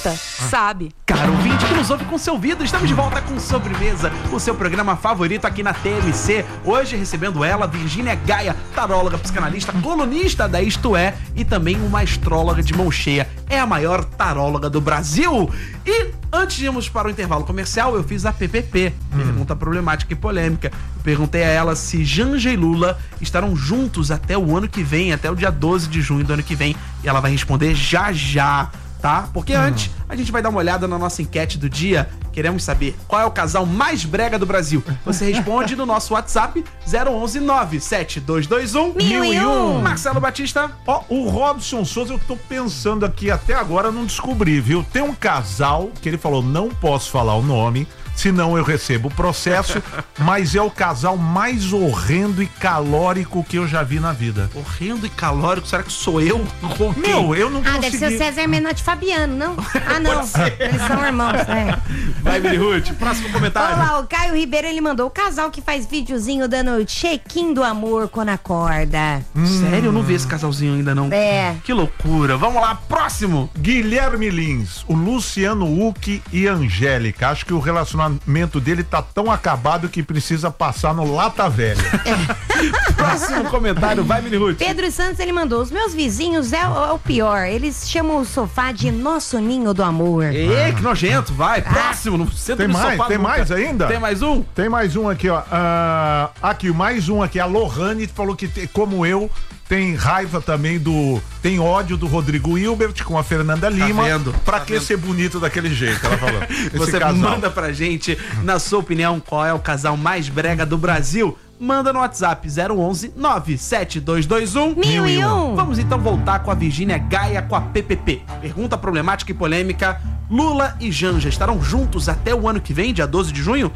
sabe. Caro ouvinte que nos ouve com seu ouvido, estamos de volta com Sobremesa, o seu programa favorito aqui na TMC. Hoje recebendo ela, Virgínia Gaia, taróloga, psicanalista, colunista da Isto É e também uma astróloga de mão cheia. É a maior taróloga do Brasil. E antes de irmos para o intervalo comercial, eu fiz a PPP, pergunta problemática e polêmica. Eu perguntei a ela se Janja e Lula estarão juntos até o ano que vem, até o dia 12 de junho do ano que vem. E ela vai responder já já. Tá? Porque antes, a gente vai dar uma olhada na nossa enquete do dia. Queremos saber qual é o casal mais brega do Brasil. Você responde no nosso WhatsApp 011-97221-1001. Marcelo Batista. Ó, o Robson Souza, eu tô pensando aqui, até agora não descobri, viu? Tem um casal que ele falou, não posso falar o nome, senão eu recebo o processo, mas é o casal mais horrendo e calórico que eu já vi na vida. Horrendo e calórico? Será que sou eu? Meu, eu não consegui. Deve ser o César Menotti e Fabiano, não? Ah, não. Eles são irmãos, né? Vai, Miri Ruth, próximo comentário. Olá, o Caio Ribeiro, ele mandou o casal que faz videozinho dando check-in do amor quando acorda. Sério? Eu não vi esse casalzinho ainda, não. É. Que loucura. Vamos lá, próximo. Guilherme Lins, o Luciano Huck e Angélica. Acho que o relacionamento dele tá tão acabado que precisa passar no Lata Velha. Próximo comentário, vai, Miri Ruth. Pedro Santos, ele mandou, os meus vizinhos é o pior. Eles chamam o sofá de nosso ninho do amor. Ê, que nojento, vai. Próximo, no centro do sofá. Tem mais ainda? Tem mais um? Tem mais um aqui, ó. Aqui, mais um aqui. A Lohane falou que, como eu, tem raiva também tem ódio do Rodrigo Hilbert com a Fernanda Lima. Vendo? Pra que ser bonito daquele jeito, ela falou. Você manda pra gente, na sua opinião, qual é o casal mais brega do Brasil? Manda no WhatsApp 011-97221-1001. Vamos então voltar com a Virgínia Gaia com a PPP. Pergunta problemática e polêmica. Lula e Janja estarão juntos até o ano que vem, dia 12 de junho?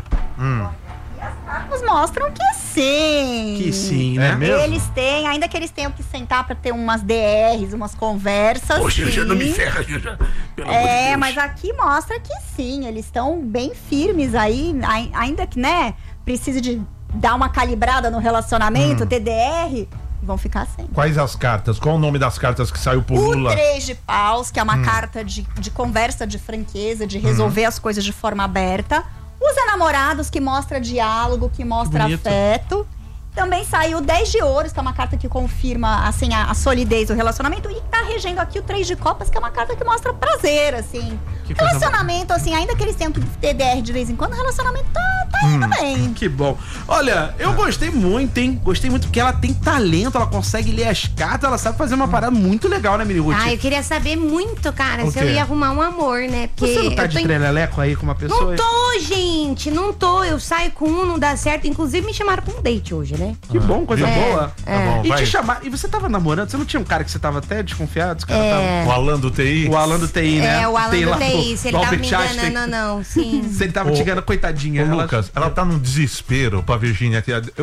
Nos mostram que sim. Que sim, né? É mesmo? Eles têm, ainda que eles tenham que sentar pra ter umas DRs, umas conversas. Poxa, sim. não me ferra, Janja. Pelo amor de Deus. Mas aqui mostra que sim, eles estão bem firmes aí, ainda que, né, precise de dar uma calibrada no relacionamento, TDR, vão ficar sem. Quais as cartas? Qual o nome das cartas que saiu pro Lula? O 3 de paus, que é uma carta de conversa, de franqueza, de resolver as coisas de forma aberta. Os enamorados, que mostra diálogo, que mostra afeto. Também saiu o 10 de ouros, que é uma carta que confirma, assim, a solidez do relacionamento. E tá regendo aqui o 3 de copas, que é uma carta que mostra prazer, assim. Que relacionamento, assim, ainda que eles tenham que ter DR de vez em quando, o relacionamento tá indo bem. Que bom. Olha, eu gostei muito, hein? Gostei muito porque ela tem talento, ela consegue ler as cartas, ela sabe fazer uma parada muito legal, né, Miri Ruth? Eu queria saber muito, cara, se eu ia arrumar um amor, né? Porque Você não tá de treleleco aí com uma pessoa? Não tô, gente, não tô. Eu saio com um, não dá certo. Inclusive, me chamaram pra um date hoje, né? Que bom, coisa boa. Tá bom, E vai. te chamar. E você tava namorando? Você não tinha um cara que você tava até desconfiado? Esse cara O Alan do TI? O Alan do TI, né? O Alan Tem lá do TI, se ele tava me Einstein. enganando, não, sim. Se ele tava te enganando, coitadinha. Ô, Lucas, ela tá num desespero pra Virgínia.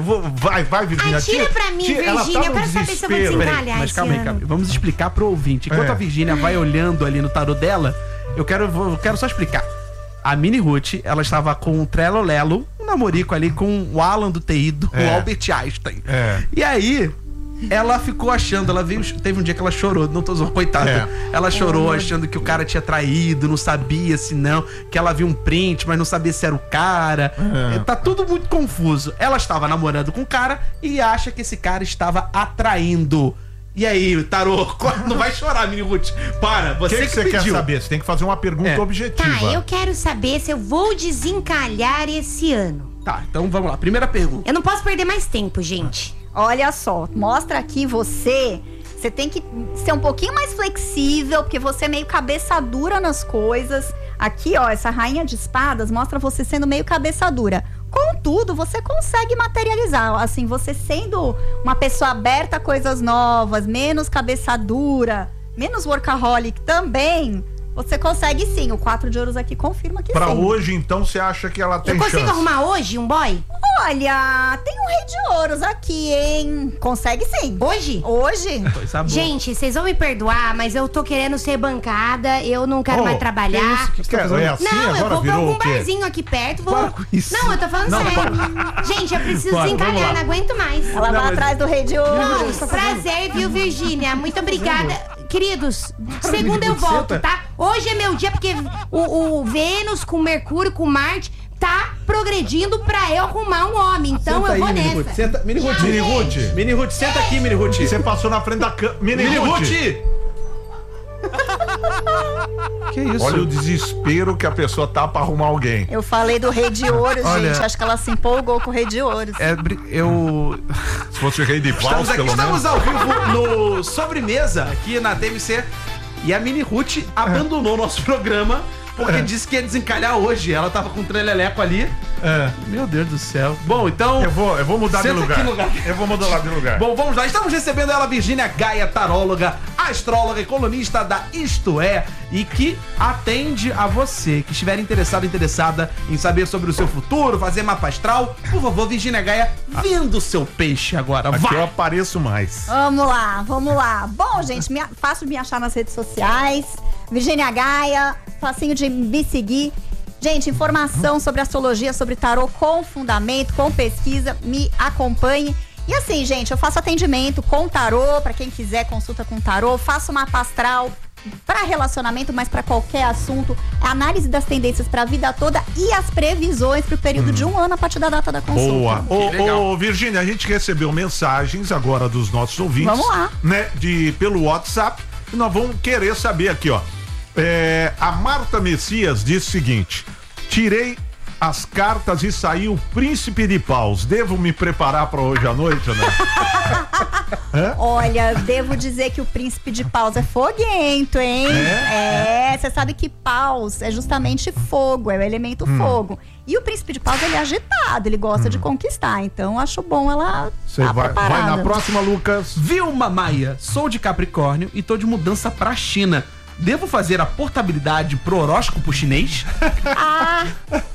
Vai, Virgínia. Tira pra mim, Virgínia, eu quero saber se eu vou desencalhar Mas esse calma aí, ano. calma aí. Vamos explicar pro ouvinte. Enquanto a Virgínia vai olhando ali no tarô dela, eu quero só explicar. A Mini Ruth, ela estava com o Trello Lelo, um namorico ali com o Alan do TI, do Albert Einstein. E aí, ela ficou achando, teve um dia que ela chorou, não tô zoando, coitada. Ela chorou achando que o cara tinha traído, não sabia se não, que ela viu um print, mas não sabia se era o cara. Tá tudo muito confuso. Ela estava namorando com o cara e acha que esse cara estava atraindo. E aí, tarô, não vai chorar, Mini Ruth. Para, você que você pediu. quer saber? Você tem que fazer uma pergunta objetiva. Tá, eu quero saber se eu vou desencalhar esse ano. Tá, então vamos lá. Primeira pergunta. Eu não posso perder mais tempo, gente. Olha só, mostra aqui você tem que ser um pouquinho mais flexível, porque você é meio cabeça dura nas coisas. Aqui, ó, essa rainha de espadas mostra você sendo meio cabeça dura. Contudo, você consegue materializar, assim, você sendo uma pessoa aberta a coisas novas, menos cabeça dura, menos workaholic também, você consegue sim. O 4 de ouros aqui confirma que pra sim. hoje, então, você acha que ela tem Eu consigo chance? arrumar hoje um boy? Olha, tem um rei de ouros aqui, hein? Consegue sim. Hoje? Hoje? Coisa boa. Gente, vocês vão me perdoar, mas eu tô querendo ser bancada, eu não quero mais trabalhar. Que isso? Que você tá fazendo? É assim, Não, eu agora vou pra virou algum o quê? barzinho aqui perto. Para com isso. Não, eu tô falando Não, sério. Gente, eu preciso Para, vamos desencalhar, lá. não aguento mais. Ela vai atrás do rei de ouros. Prazer, viu, Virgínia? Muito obrigada. Queridos, segunda eu volto, tá? Hoje é meu dia porque o Vênus com Mercúrio, com Marte, tá progredindo pra eu arrumar um homem. Então Senta eu vou aí, Mini nessa. Ruth. Senta, Mini Ruth. Mini Ruth. Mini Ruth, senta aqui, Mini Ruth. Você passou na frente da câmera. Mini Ruth. Que isso? Olha o desespero que a pessoa tá pra arrumar alguém. Eu falei do Rei de Ouros, Olha- gente. Acho que ela se empolgou com o Rei de Ouros. Eu... Se fosse o rei de Estamos paus, aqui, pelo menos. estamos ao vivo no Sobremesa, aqui na TMC. E a Mini Ruth abandonou nosso programa porque disse que ia desencalhar hoje. Ela tava com um treleleco ali. Meu Deus do céu. Bom, então... Eu vou mudar de Senta lugar. aqui no lugar. Eu vou mudar de lugar. Bom, vamos lá. Estamos recebendo ela, Virgínia Gaia, taróloga, astróloga e colunista da Isto É, e que atende a você que estiver interessada em saber sobre o seu futuro, fazer mapa astral. Por favor, Virgínia Gaia, venda o seu peixe agora. Aqui Vai! eu apareço mais. Vamos lá. Bom, gente, fácil de me achar nas redes sociais. Virgínia Gaia, facinho de me seguir. Gente, informação sobre astrologia, sobre tarô com fundamento, com pesquisa, me acompanhe. E assim, gente, eu faço atendimento com tarô, pra quem quiser consulta com tarô, faço mapa astral para relacionamento, mas para qualquer assunto, a análise das tendências pra vida toda e as previsões pro período de um ano a partir da data da consulta. Boa. legal. Ô, Virgínia, a gente recebeu mensagens agora dos nossos ouvintes. Vamos lá. Né, pelo WhatsApp. E nós vamos querer saber aqui, ó. A Marta Messias disse o seguinte: tirei as cartas e saiu o Príncipe de Paus. Devo me preparar para hoje à noite, né? Olha, devo dizer que o Príncipe de Paus é foguento, hein? Você sabe que Paus é justamente fogo, é o elemento fogo. E o Príncipe de Paus, ele é agitado, ele gosta de conquistar. Então, acho bom ela Você tá vai preparada. na próxima, Lucas. Vilma Maia, sou de Capricórnio e tô de mudança pra China. Devo fazer a portabilidade pro horóscopo chinês? Ah.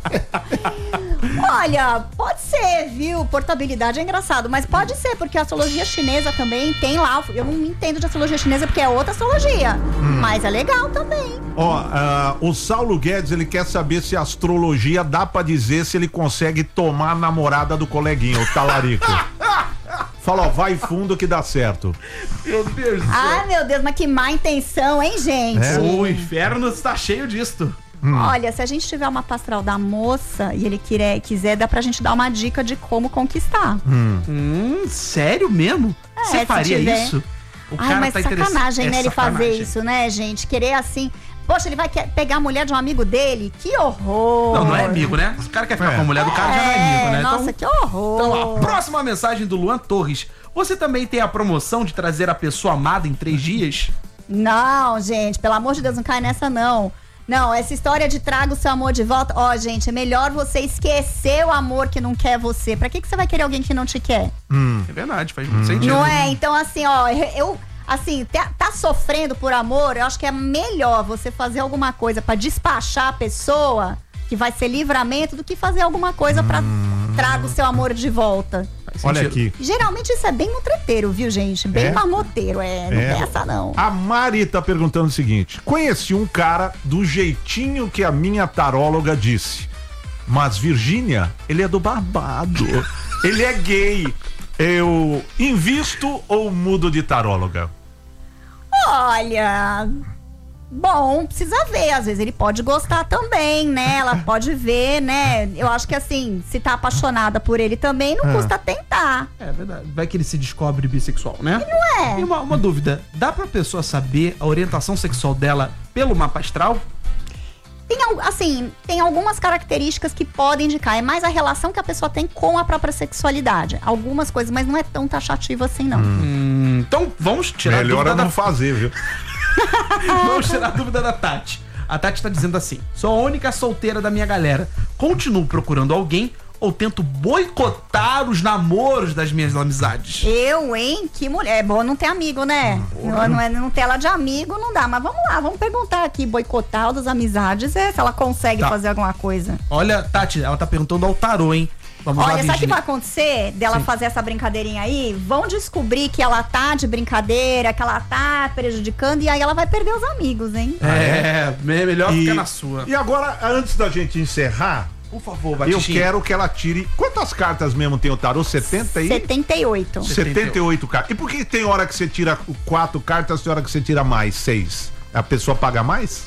Olha, pode ser, viu? Portabilidade é engraçado, mas pode ser, porque a astrologia chinesa também tem lá. Eu não entendo de astrologia chinesa porque é outra astrologia, mas é legal também. O Saulo Guedes, ele quer saber se a astrologia dá pra dizer se ele consegue tomar a namorada do coleguinha, o talarico. Fala, ó, vai fundo que dá certo. Meu Deus do Ai, meu Deus, mas que má intenção, hein, gente? O inferno está cheio disto. Olha, se a gente tiver uma pastral da moça e ele quiser, dá pra gente dar uma dica de como conquistar. Sério mesmo? Você se faria tiver. isso? O Ai, mas sacanagem, né, ele fazer sacanagem. isso, né, gente? Querer assim... Poxa, ele vai pegar a mulher de um amigo dele? Que horror! Não é amigo, né? Se o cara quer ficar com a mulher do cara, já não é amigo, né? Nossa, que horror! Então, a próxima mensagem do Luan Torres. Você também tem a promoção de trazer a pessoa amada em 3 dias? Não, gente, pelo amor de Deus, não cai nessa, não. Não, essa história de traga o seu amor de volta... Ó, gente, é melhor você esquecer o amor que não quer você. Pra que você vai querer alguém que não te quer? É verdade, faz muito sentido. Não é? Então, assim, ó, assim, tá sofrendo por amor, eu acho que é melhor você fazer alguma coisa pra despachar a pessoa, que vai ser livramento, do que fazer alguma coisa pra traga o seu amor de volta. Faz Olha sentido. aqui. Geralmente isso é bem mutreteiro, viu, gente? Bem É? marmoteiro, não tem essa não. A Mari tá perguntando o seguinte: conheci um cara do jeitinho que a minha taróloga disse, mas Virgínia, ele é do babado. Ele é gay. Eu invisto ou mudo de taróloga? Olha... Bom, precisa ver, às vezes ele pode gostar também, né? Ela pode ver, né? Eu acho que assim, se tá apaixonada por ele também, não custa tentar. É verdade. Vai que ele se descobre bissexual, né? Não é? E uma dúvida. Dá pra pessoa saber a orientação sexual dela pelo mapa astral? Tem algumas características que podem indicar. É mais a relação que a pessoa tem com a própria sexualidade. Algumas coisas, mas não é tão taxativo assim, não. Então, vamos tirar Melhor a é dúvida não fazer, viu? Vamos tirar a dúvida da Tati. A Tati tá dizendo assim: sou a única solteira da minha galera. Continuo procurando alguém ou tento boicotar os namoros das minhas amizades? Eu, hein? Que mulher. É bom não ter amigo, né? Não ter ela de amigo não dá. Mas vamos lá, vamos perguntar aqui. Boicotar das amizades se ela consegue fazer alguma coisa. Olha, Tati, ela tá perguntando ao tarô, hein? Vamos lá, Olha, sabe o que Virgínia. vai acontecer dela fazer essa brincadeirinha aí? Vão descobrir que ela tá de brincadeira, que ela tá prejudicando, e aí ela vai perder os amigos, hein? Melhor ficar na sua. E agora, antes da gente encerrar, Por favor, eu Batistinha. quero que ela tire. Quantas cartas mesmo tem o tarô? 70 e 78. 78 cartas. E por que tem hora que você tira 4 cartas e hora que você tira mais? 6? A pessoa paga mais?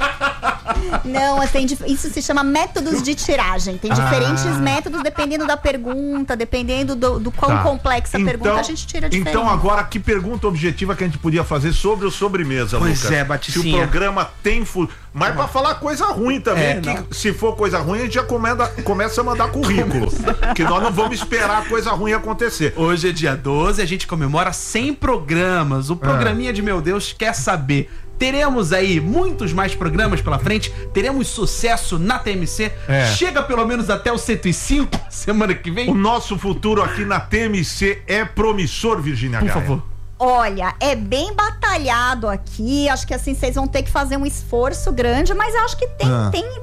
Não, isso se chama métodos de tiragem. Tem diferentes métodos dependendo da pergunta, dependendo do quão complexa a pergunta, a gente tira diferente. Então agora, que pergunta objetiva que a gente podia fazer sobre o sobremesa, Lucas? Pois é, Baticinha. Se o programa tem... Mas pra falar coisa ruim também, se for coisa ruim, a gente já começa a mandar currículo. Que nós não vamos esperar a coisa ruim acontecer. Hoje é dia 12, a gente comemora 100 programas. O programinha de Meu Deus quer saber. Teremos aí muitos mais programas pela frente. Teremos sucesso na TMC. Chega pelo menos até o 105 semana que vem. O nosso futuro aqui na TMC é promissor, Virgínia Gaia. Por favor. Olha, é bem batalhado aqui. Acho que assim, vocês vão ter que fazer um esforço grande, mas acho que tem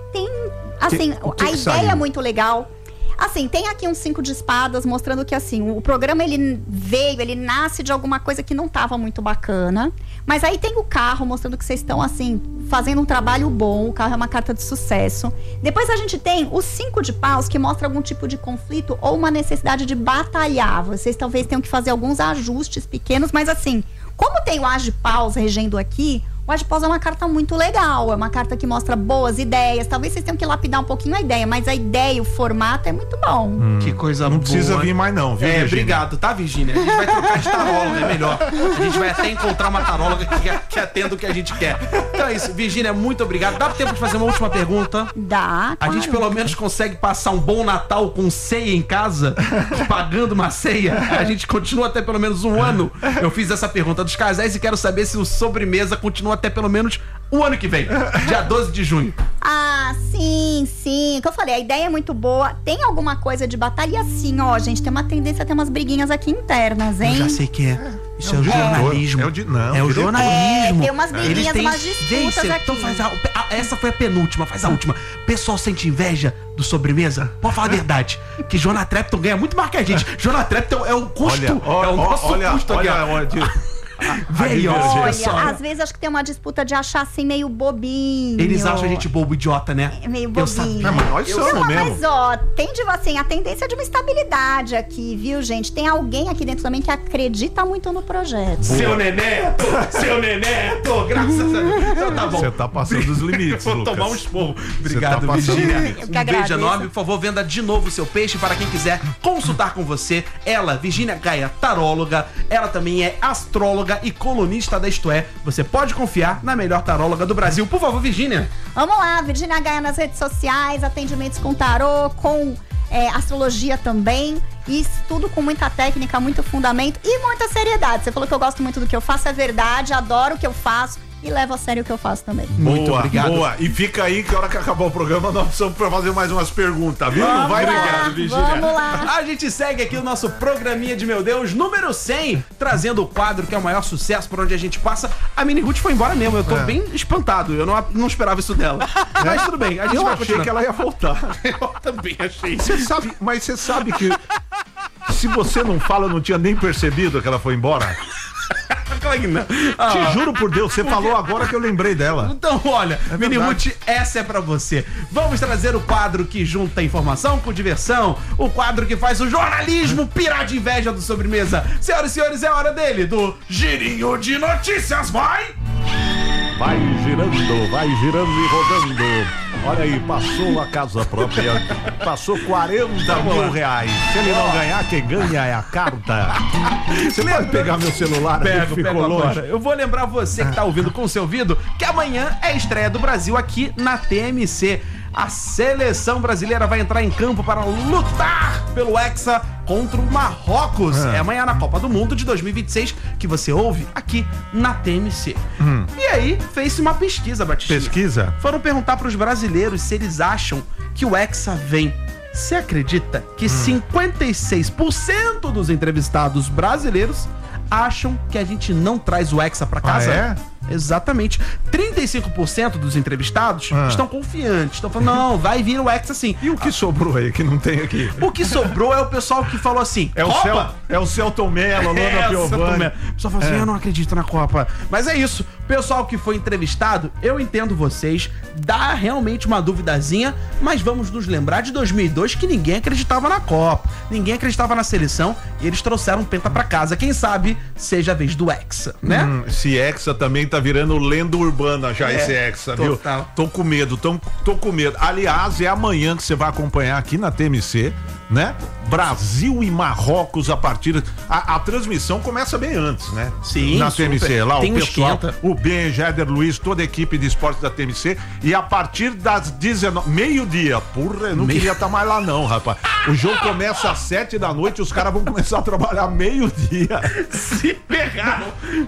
assim, a ideia é muito legal. Assim, tem aqui uns 5 de espadas mostrando que, assim, o programa, ele nasce de alguma coisa que não tava muito bacana. Mas aí tem o carro mostrando que vocês estão, assim, fazendo um trabalho bom. O carro é uma carta de sucesso. Depois a gente tem os 5 de paus, que mostra algum tipo de conflito ou uma necessidade de batalhar. Vocês talvez tenham que fazer alguns ajustes pequenos, mas assim, como tem o as de paus regendo aqui, o as de paus é uma carta muito legal, é uma carta que mostra boas ideias. Talvez vocês tenham que lapidar um pouquinho a ideia, mas a ideia, o formato é muito bom. Que coisa Não boa. precisa vir mais não, viu, Virgínia? Obrigado, tá, Virgínia? A gente vai trocar de taróloga, é melhor. A gente vai até encontrar uma taróloga que atenda o que a gente quer. Então é isso, Virgínia, muito obrigado. Dá tempo de fazer uma última pergunta? Dá, A gente pelo menos consegue passar um bom Natal com ceia em casa, pagando uma ceia. A gente continua até pelo menos um ano. Eu fiz essa pergunta dos casais e quero saber se o sobremesa continua até pelo menos o ano que vem, dia 12 de junho. Ah, sim. O que eu falei, a ideia é muito boa. Tem alguma coisa de batalha? E assim, ó, gente, tem uma tendência a ter umas briguinhas aqui internas, hein? Eu já sei que é. Isso é o jornalismo. É o jornalismo. Tem umas briguinhas, umas disputas aqui. Então faz essa foi a penúltima, faz a última. O pessoal sente inveja do sobremesa? Pode falar a verdade. Que Jonah Trepton ganha muito mais que a gente. Jonah Trepton é o custo. É o nosso custo aqui, ó. Veio, olha, às vezes acho que tem uma disputa de achar assim meio bobinho. Eles acham a gente bobo, idiota, né? É meio bobinho. Mas nós somos mesmo. Mas ó, tem tipo assim, a tendência de uma estabilidade aqui, viu, gente? Tem alguém aqui dentro também que acredita muito no projeto. Seu Neneto, graças a Deus. Então tá bom. Você tá passando dos limites, Vou Lucas. tomar um esporro. Obrigado, tá Virgínia. Eu Um beijo enorme. Por favor, venda de novo o seu peixe para quem quiser consultar com você. Ela, Virgínia Gaia, taróloga. Ela também é astróloga e colunista da Isto É. Você pode confiar na melhor taróloga do Brasil. Por favor, Virgínia. Vamos lá, Virgínia Gaia nas redes sociais, atendimentos com tarô, com astrologia também. Isso tudo com muita técnica, muito fundamento e muita seriedade. Você falou que eu gosto muito do que eu faço, é verdade, adoro o que eu faço e levo a sério o que eu faço também. Muito obrigado. Boa. E fica aí que a hora que acabar o programa nós precisamos fazer mais umas perguntas, viu? Obrigado, Virgínia. Vamos lá. A gente segue aqui o nosso programinha de Meu Deus, número 100, trazendo o quadro que é o maior sucesso por onde a gente passa. A Mini Ruth foi embora mesmo, eu tô bem espantado, eu não esperava isso dela. Mas tudo bem, a gente vai achei continuar. que ela ia voltar. Eu também achei. Mas você sabe que se você não fala, eu não tinha nem percebido que ela foi embora? Claro que não. Te juro por Deus, você falou agora que eu lembrei dela. Então, olha, Mini verdade. Ruth, essa é pra você. Vamos trazer o quadro que junta informação com diversão, o quadro que faz o jornalismo pirar de inveja do sobremesa. Senhoras e senhores, é hora dele, do Girinho de Notícias, vai! Vai girando e rodando. Olha aí, passou a casa própria. Passou 40 mil reais. Se ele não ganhar, quem ganha é a carta. Você pode pegar meu celular? Pego ficou longe. agora. Eu vou lembrar você que tá ouvindo com seu ouvido que amanhã é a estreia do Brasil aqui na TMC. A seleção brasileira vai entrar em campo para lutar pelo Hexa contra o Marrocos. É amanhã na Copa do Mundo de 2026 que você ouve aqui na TMC. E aí, fez-se uma pesquisa, Batistinha. Pesquisa? Foram perguntar para os brasileiros se eles acham que o Hexa vem. Você acredita que 56% dos entrevistados brasileiros acham que a gente não traz o Hexa pra casa? Ah, é? Exatamente. 35% dos entrevistados estão confiantes. Estão falando, não, vai vir o Hexa sim. E o que sobrou aí que não tem aqui? O que sobrou é o pessoal que falou assim, É o Celton Mello, Lona Piovani. O pessoal falou assim, eu não acredito na Copa. Mas é isso. Pessoal que foi entrevistado, eu entendo vocês, dá realmente uma duvidazinha, mas vamos nos lembrar de 2002 que ninguém acreditava na Copa, ninguém acreditava na seleção e eles trouxeram um penta pra casa. Quem sabe seja a vez do Hexa, né? Esse Hexa também tá virando lenda urbana já, esse Hexa, viu? total. Tô com medo, tô com medo. Aliás, é amanhã que você vai acompanhar aqui na TMC, né? Brasil e Marrocos a partir... A transmissão começa bem antes, né? Sim, na super. TMC, lá Tem o um pessoal, esquenta. o Ben, Jader Luiz, toda a equipe de esportes da TMC, e a partir das 19, meio-dia, porra, eu não queria estar mais lá não, rapaz. O jogo começa às 7 da noite, os caras vão começar a trabalhar meio-dia. Se pegaram,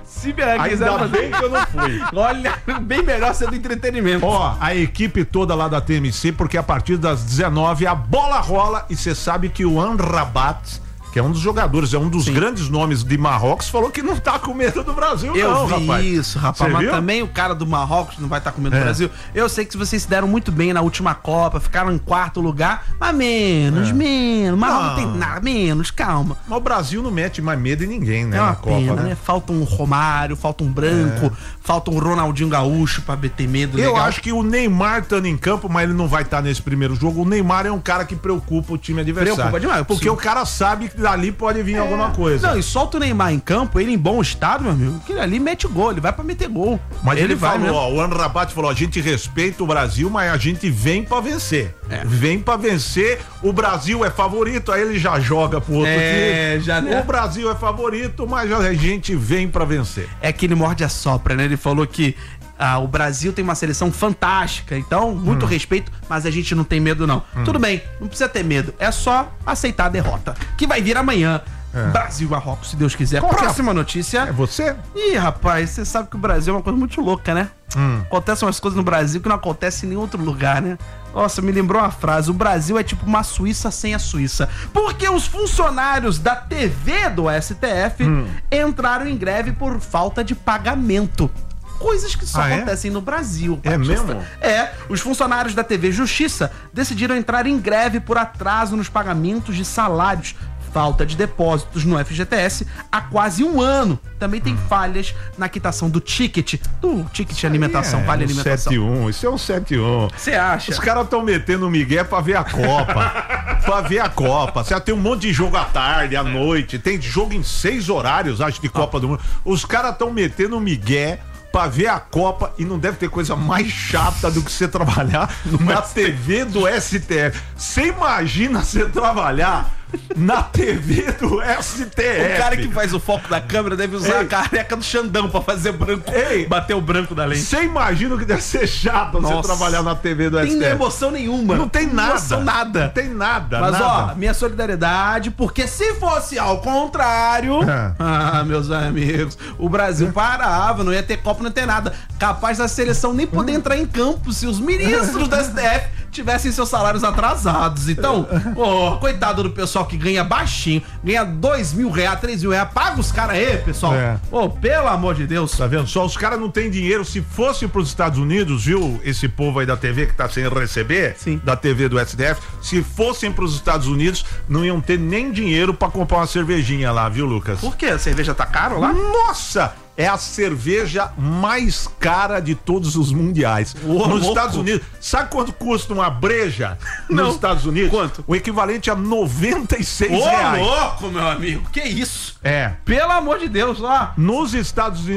Ainda bem que eu não fui. Olha, bem melhor ser do entretenimento. Ó, a equipe toda lá da TMC, porque a partir das 19 a bola rola e você sabe que o Amrabat, que é um dos jogadores, é um dos grandes nomes de Marrocos, falou que não tá com medo do Brasil, Eu não, vi rapaz. isso, rapaz, Cê mas viu? também o cara do Marrocos não vai estar com medo do Brasil. Eu sei que vocês se deram muito bem na última Copa, ficaram em 4º lugar, mas menos, Marrocos não tem nada, menos, calma. Mas o Brasil não mete mais medo em ninguém, né, É uma na Copa, pena, né? né? Falta um Romário, falta um Branco, falta um Ronaldinho Gaúcho pra ter medo. Eu legal. acho que o Neymar estando em campo, mas ele não vai estar nesse primeiro jogo. O Neymar é um cara que preocupa o time adversário. Preocupa demais, Porque sim. o cara sabe que dali pode vir alguma coisa. Não, e solta o Neymar em campo, ele em bom estado, meu amigo, que ele ali mete gol, ele vai pra meter gol. Mas ele vai falou, mesmo. ó, o Amrabat falou, a gente respeita o Brasil, mas a gente vem pra vencer. Vem pra vencer, o Brasil é favorito, aí ele já joga pro outro time. Já, né? O Brasil é favorito, mas a gente vem pra vencer. É que ele morde a sopra, né? Ele falou que o Brasil tem uma seleção fantástica, então, muito respeito, mas a gente não tem medo, não. Tudo bem, não precisa ter medo, é só aceitar a derrota, que vai vir amanhã. Brasil e Marrocos, se Deus quiser. Qual que é a- Próxima notícia. É você? Ih, rapaz, você sabe que o Brasil é uma coisa muito louca, né? Acontecem umas coisas no Brasil que não acontecem em nenhum outro lugar, né? Nossa, me lembrou uma frase: o Brasil é tipo uma Suíça sem a Suíça. Porque os funcionários da TV do STF entraram em greve por falta de pagamento. Coisas que só acontecem no Brasil. É Batista. mesmo? Os funcionários da TV Justiça decidiram entrar em greve por atraso nos pagamentos de salários, falta de depósitos no FGTS há quase um ano. Também tem falhas na quitação do ticket alimentação, vale alimentação. 7-1, isso é um 7-1. Você acha? Os caras estão metendo migué pra ver a Copa. Pra ver a Copa. Você tem um monte de jogo à tarde, à noite. Tem jogo em 6 horários, acho, de Copa do Mundo. Os caras estão metendo migué pra ver a Copa e não deve ter coisa mais chata do que você trabalhar na TV do STF. Você imagina você trabalhar na TV do STF. O cara que faz o foco da câmera deve usar a careca do Xandão pra fazer branco. Bater o branco da lente. Você imagina que deve ser chato você trabalhar na TV do STF. Tem emoção nenhuma. Não tem nada. Emoção nada. Não tem nada. Mas nada. ó, minha solidariedade, porque se fosse ao contrário, meus amigos, o Brasil parava, não ia ter Copa, não ia ter nada. Capaz da seleção nem poder entrar em campo se os ministros da STF tivessem seus salários atrasados. Então, coitado do pessoal que ganha baixinho, ganha R$2.000, R$3.000, paga os caras aí, pessoal. Pelo amor de Deus. Tá vendo só? Os caras não têm dinheiro. Se fosse pros Estados Unidos, viu? Esse povo aí da TV que tá sem receber, da TV do STF, se fossem pros Estados Unidos, não iam ter nem dinheiro pra comprar uma cervejinha lá, viu, Lucas? Por quê? A cerveja tá caro lá? Nossa! É a cerveja mais cara de todos os mundiais. Nos Estados Unidos. Sabe quanto custa uma breja nos Estados Unidos? Quanto? O equivalente a R$96. Ô, louco, meu amigo. Que isso? Pelo amor de Deus, ó. Nos Estados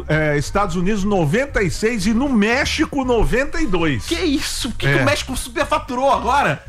Unidos, 96 e no México, 92. Que isso? Que o México superfaturou agora?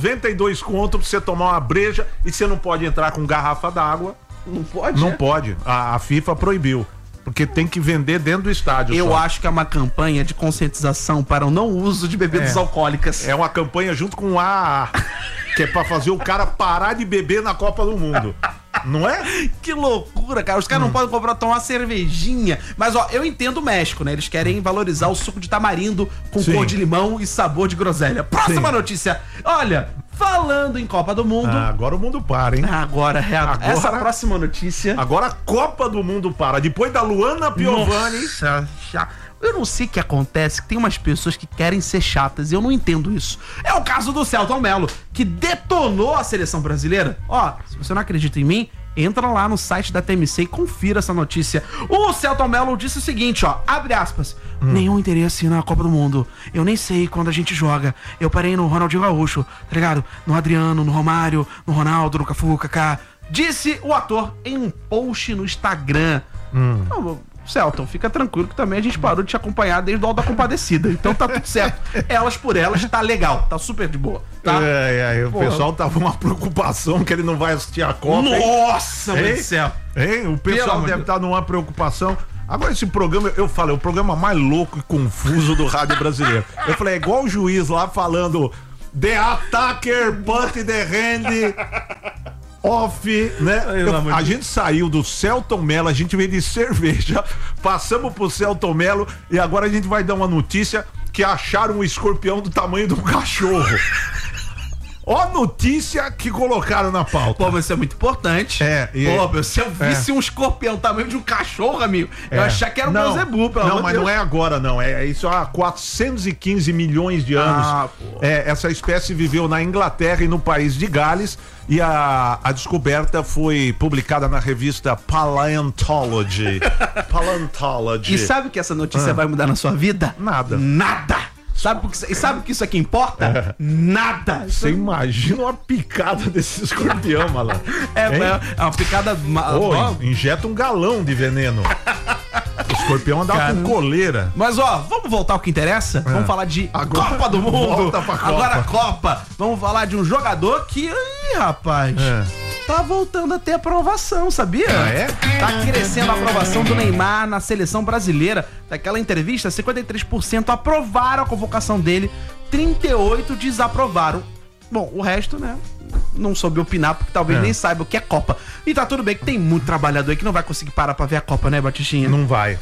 92 conto pra você tomar uma breja e você não pode entrar com garrafa d'água. Não pode? Não pode. A FIFA proibiu. Porque tem que vender dentro do estádio. Eu acho que é uma campanha de conscientização para o não uso de bebidas alcoólicas. É uma campanha junto com o AA, que é pra fazer o cara parar de beber na Copa do Mundo. Não é? Que loucura, cara. Os caras não podem comprar, tomar uma cervejinha. Mas, ó, eu entendo o México, né? Eles querem valorizar o suco de tamarindo com cor de limão e sabor de groselha. Próxima notícia. Olha, falando em Copa do Mundo... agora o mundo para, hein? Agora, essa próxima notícia... Agora a Copa do Mundo para. Depois da Luana Piovani... Nossa, eu não sei o que acontece, que tem umas pessoas que querem ser chatas e eu não entendo isso. É o caso do Celton Mello, que detonou a seleção brasileira. Ó, se você não acredita em mim, entra lá no site da TMC e confira essa notícia. O Celton Mello disse o seguinte, ó, abre aspas, nenhum interesse na Copa do Mundo, eu nem sei quando a gente joga, eu parei no Ronaldinho Gaúcho, tá ligado? No Adriano, no Romário, no Ronaldo, no Cafu, Kaká, disse o ator em um post no Instagram. Não, Celton, fica tranquilo que também a gente parou de te acompanhar desde o Auto da Compadecida. Então tá tudo certo. Elas por elas, tá legal. Tá super de boa. Tá? O pessoal tava uma preocupação que ele não vai assistir a Copa. Nossa, meu Deus do céu. O pessoal deve estar numa preocupação. Agora esse programa, eu falei, é o programa mais louco e confuso do rádio brasileiro. Eu falei, é igual o juiz lá falando The attacker put the hand off, né? A gente saiu do Celton Mello, a gente veio de cerveja, passamos pro Celton Mello e agora a gente vai dar uma notícia que acharam um escorpião do tamanho de um cachorro. Ó a notícia que colocaram na pauta. Pô, mas isso é muito importante. Pô, se eu visse um escorpião tamanho de um cachorro, amigo, eu ia achar que era um Beelzebub, pelo amor de Deus. Não, mas não é agora, não. É isso há 415 milhões de anos. Essa espécie viveu na Inglaterra e no país de Gales. E a descoberta foi publicada na revista Paleontology. E sabe que essa notícia vai mudar na sua vida? Nada. Sabe o que isso aqui importa? Nada. Você imagina uma picada desse escorpião, malandro. É uma picada... Injeta um galão de veneno. O escorpião andava com coleira. Mas vamos voltar ao que interessa? Vamos falar de Copa do Mundo. Volta pra Copa. Agora a Copa. Vamos falar de um jogador que... Ih, rapaz... Tá voltando a ter aprovação, sabia? Tá crescendo a aprovação do Neymar na seleção brasileira. Daquela entrevista, 53% aprovaram a convocação dele, 38% desaprovaram. Bom, o resto, né, não soube opinar, porque talvez nem saiba o que é Copa. E tá tudo bem que tem muito trabalhador aí que não vai conseguir parar pra ver a Copa, né, Batistinha? Não vai.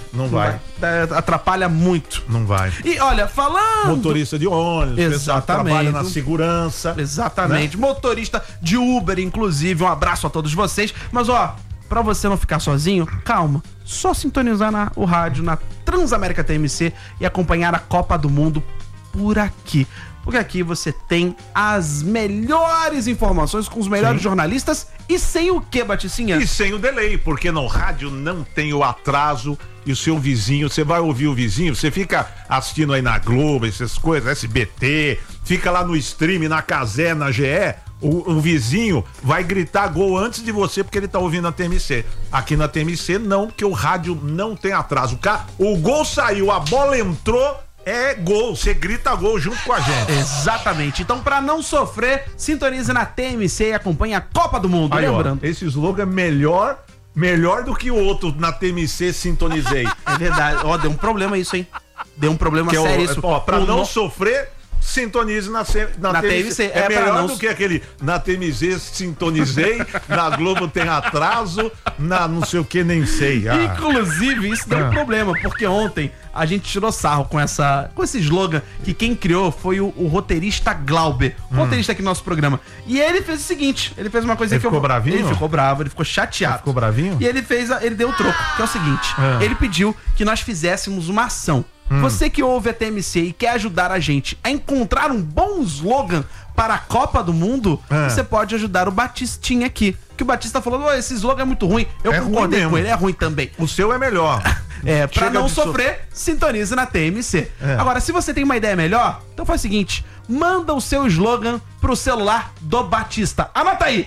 Atrapalha muito. Não vai. E olha, falando... Motorista de ônibus, exatamente, trabalha na segurança. Exatamente. Né? Motorista de Uber, inclusive. Um abraço a todos vocês. Mas, pra você não ficar sozinho, calma. Só sintonizar o rádio na Transamérica TMC e acompanhar a Copa do Mundo por aqui. Porque aqui você tem as melhores informações com os melhores jornalistas e sem o que, Baticinha? E sem o delay, porque no rádio não tem o atraso e o seu vizinho, você vai ouvir o vizinho, você fica assistindo aí na Globo, essas coisas, SBT, fica lá no stream, na Cazé, na GE, o vizinho vai gritar gol antes de você porque ele tá ouvindo a TMC. Aqui na TMC não, porque o rádio não tem atraso. O gol saiu, a bola entrou, é gol, você grita gol junto com a gente. Exatamente. Então, pra não sofrer, sintonize na TMC e acompanhe a Copa do Mundo. Aí, lembrando. Esse slogan é melhor do que o outro na TMC sintonizei. É verdade. Deu um problema isso, hein? Deu um problema sério isso. Pra não sofrer, sintonize na TMC. É melhor do que aquele na TMZ sintonizei, na Globo tem atraso, na não sei o que, nem sei. Inclusive, isso deu um problema, porque ontem a gente tirou sarro com esse slogan que quem criou foi o roteirista Glauber, roteirista aqui do nosso programa. E ele fez o seguinte, ele fez uma coisa que ficou bravinho? Ele ficou bravo, ele ficou chateado. Ele ficou bravinho? E ele deu o troco, que é o seguinte, ele pediu que nós fizéssemos uma ação. Você que ouve a TMC e quer ajudar a gente a encontrar um bom slogan para a Copa do Mundo, você pode ajudar o Batistinha aqui. Que o Batista falou, esse slogan é muito ruim. Eu concordei com ele, é ruim também. O seu é melhor. Pra não sofrer, sintonize na TMC. Agora, se você tem uma ideia melhor, então faz o seguinte, manda o seu slogan pro celular do Batista. Anota aí,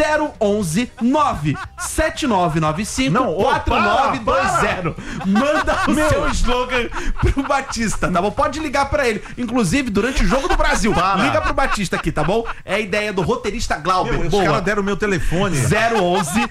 011 97995 4920. Manda o seu slogan pro Batista, tá bom? Pode ligar pra ele. Inclusive, durante o Jogo do Brasil, liga pro Batista aqui, tá bom? É a ideia do roteirista Glauber. Os caras deram o meu telefone. 011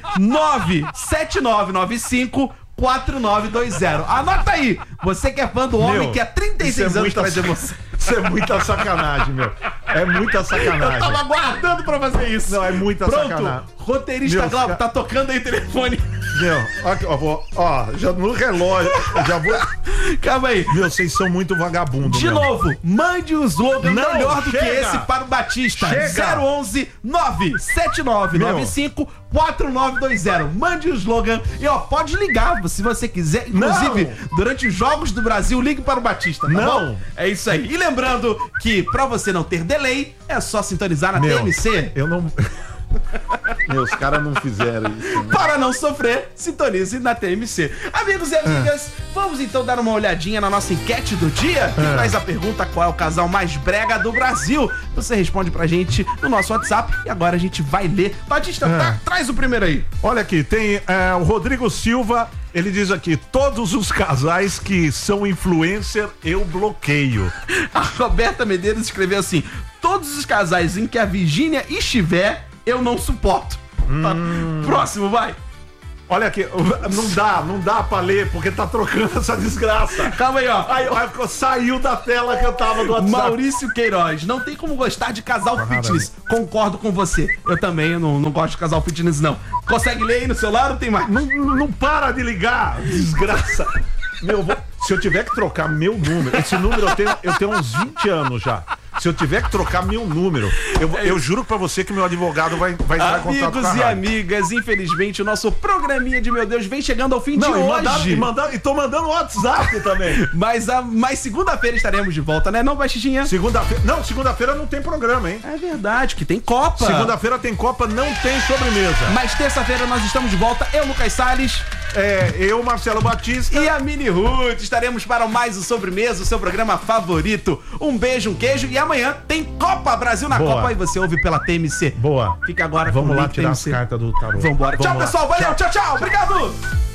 97995 4920. Anota aí. Você que é fã do homem que há 36 anos traz emoção. Isso é muita sacanagem, meu. É muita sacanagem. Eu tava aguardando pra fazer isso. Não, é muita sacanagem. Roteirista Glauber, tá tocando aí o telefone. Meu, já no relógio, já vou... Calma aí. Meu, vocês são muito vagabundos, De novo, mande um slogan melhor do que chega. esse para o Batista. Chega. 011 97995 4920. Mande o slogan e pode ligar se você quiser. Inclusive, durante os Jogos do Brasil, ligue para o Batista, tá bom? É isso aí. E lembrando que pra você não ter delay, é só sintonizar na TMC. Eu não... Os caras não fizeram isso. Né? Para não sofrer, sintonize na TMC. Amigos e amigas, vamos então dar uma olhadinha na nossa enquete do dia, que traz a pergunta: qual é o casal mais brega do Brasil? Você responde pra gente no nosso WhatsApp e agora a gente vai ler. Batista, traz o primeiro aí. Olha aqui, tem o Rodrigo Silva, ele diz aqui: todos os casais que são influencer, eu bloqueio. A Roberta Medeiros escreveu assim: todos os casais em que a Virgínia estiver, eu não suporto. Tá. Próximo, vai. Olha aqui, não dá pra ler, porque tá trocando essa desgraça. Calma aí, ó. Aí saiu da tela que eu tava do WhatsApp. Maurício Queiroz: não tem como gostar de casal fitness. Concordo com você. Eu também não gosto de casal fitness, não. Consegue ler aí no celular ou tem mais? Não para de ligar, desgraça. Se eu tiver que trocar meu número, esse número eu tenho uns 20 anos já. Se eu tiver que trocar meu número, eu juro pra você que meu advogado vai entrar em contato com a Amigos e amigas, infelizmente o nosso programinha de Meu Deus vem chegando ao fim de hoje. E tô mandando WhatsApp também. Mas segunda-feira estaremos de volta, né, não, Baixinha? Segunda-feira não tem programa, hein? É verdade, que tem Copa. Segunda-feira tem Copa, não tem sobremesa. Mas terça-feira nós estamos de volta, eu, Lucas Salles. Eu, Marcelo Batista. E a Mini Ruth. Estaremos para mais o Sobremesa, o seu programa favorito. Um beijo, um queijo. E amanhã tem Copa Brasil na Copa e você ouve pela TMC. Boa. Fica agora Vamos com o lá link tirar TMC. as cartas do tarô. Vambora. Tchau, pessoal. Valeu. Tchau. Obrigado.